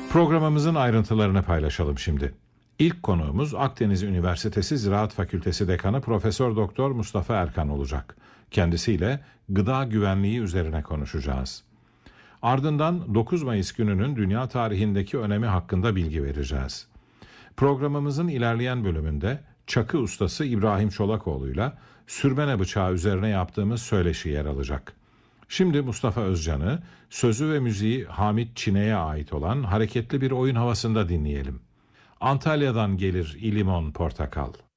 Programımızın ayrıntılarını paylaşalım şimdi. İlk konuğumuz Akdeniz Üniversitesi Ziraat Fakültesi Dekanı Profesör Doktor Mustafa Erkan olacak. Kendisiyle gıda güvenliği üzerine konuşacağız. Ardından 9 Mayıs gününün dünya tarihindeki önemi hakkında bilgi vereceğiz. Programımızın ilerleyen bölümünde çakı ustası İbrahim Çolakoğlu'yla sürmene bıçağı üzerine yaptığımız söyleşi yer alacak. Şimdi Mustafa Özcan'ı, sözü ve müziği Hamit Çine'ye ait olan hareketli bir oyun havasında dinleyelim. Antalya'dan gelir ilimon portakal.